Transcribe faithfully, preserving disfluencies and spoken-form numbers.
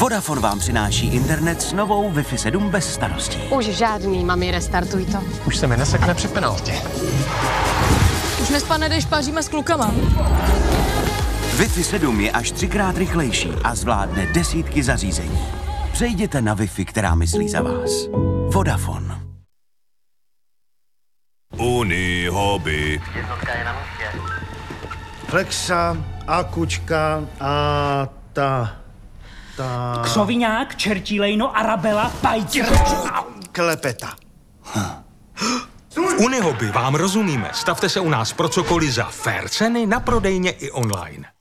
Vodafone vám přináší internet s novou Wi-Fi sedm bez starostí. Už žádný, mami, restartuj to. Už se mi nesekne při penaltě. Už nespane, když paříme s klukama. Wi-Fi sedm je až třikrát rychlejší a zvládne desítky zařízení. Přejděte na Wi-Fi, která myslí za vás. Vodafone. Unihobby. Jednotka je na místě. Flexa, akučka a ta... ta... Křoviňák, čertílejno, arabela, pajtě. Klepeta. V Unihobby vám rozumíme. Stavte se u nás pro cokoliv za fair ceny na prodejně i online.